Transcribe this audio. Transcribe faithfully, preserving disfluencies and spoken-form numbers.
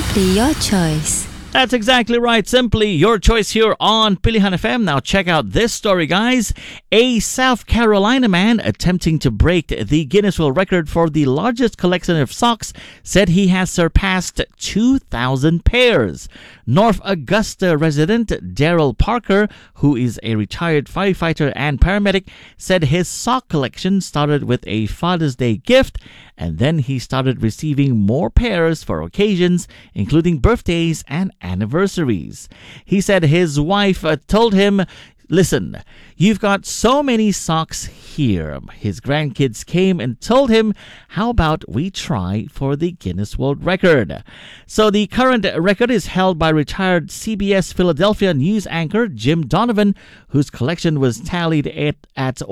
Simply your choice. That's exactly right. Simply your choice here on Pilihan F M. Now check out this story, guys. A South Carolina man attempting to break the Guinness World Record for the largest collection of socks said he has surpassed two thousand pairs. North Augusta resident Daryl Parker, who is a retired firefighter and paramedic, said his sock collection started with a Father's Day gift, and then he started receiving more pairs for occasions, including birthdays and anniversaries. He said his wife uh, told him, "Listen, you've got so many socks here." His grandkids came and told him, "How about we try for the Guinness World Record?" So the current record is held by retired C B S Philadelphia news anchor Jim Donovan, whose collection was tallied at, at